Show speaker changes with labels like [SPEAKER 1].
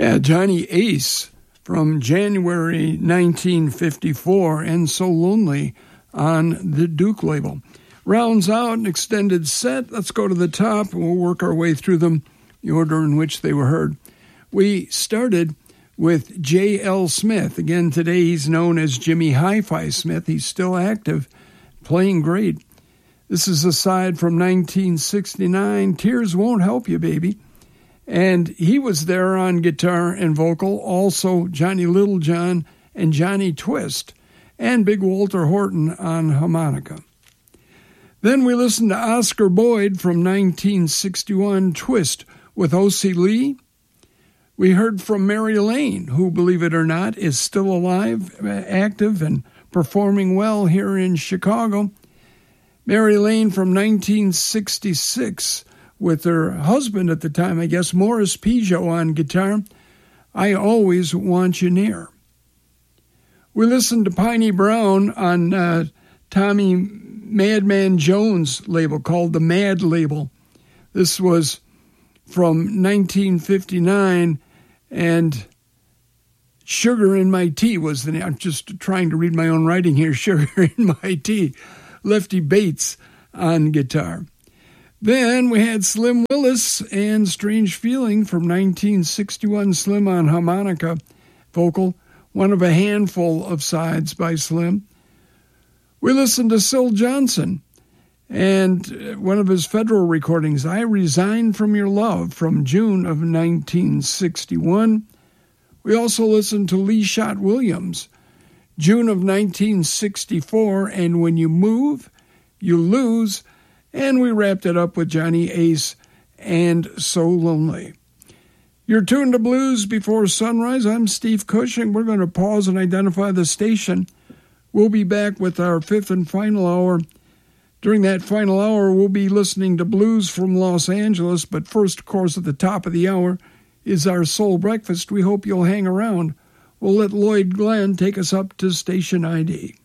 [SPEAKER 1] Yeah, Johnny Ace from January 1954 and So Lonely on the Duke label. Rounds out an extended set. Let's go to the top and we'll work our way through them, the order in which they were heard. We started with J.L. Smith. Again, today he's known as Jimmy Hi-Fi Smith. He's still active, playing great. This is a side from 1969, Tears Won't Help You, Baby. And he was there on guitar and vocal, also Johnny Littlejohn and Johnny Twist, and Big Walter Horton on harmonica. Then we listened to Oscar Boyd from 1961, Twist, with O.C. Lee. We heard from Mary Lane, who, believe it or not, is still alive, active, and performing well here in Chicago. Mary Lane from 1966, with her husband at the time, I guess, Morris Pigeot on guitar, I Always Want You Near. We listened to Piney Brown on Tommy Madman Jones' label called the Mad Label. This was from 1959, and Sugar in My Tea was the name. I'm just trying to read my own writing here. Sugar in My Tea. Lefty Bates on guitar. Then we had Slim Willis and Strange Feeling from 1961, Slim on harmonica, vocal, one of a handful of sides by Slim. We listened to Syl Johnson and one of his Federal recordings, I Resign From Your Love, from June of 1961. We also listened to Lee Schott Williams, June of 1964, and When You Move, You Lose, and we wrapped it up with Johnny Ace and So Lonely. You're tuned to Blues Before Sunrise. I'm Steve Cushing. We're going to pause and identify the station. We'll be back with our fifth and final hour. During that final hour, we'll be listening to blues from Los Angeles, but first, of course, at the top of the hour is our Soul Breakfast. We hope you'll hang around. We'll let Lloyd Glenn take us up to Station ID.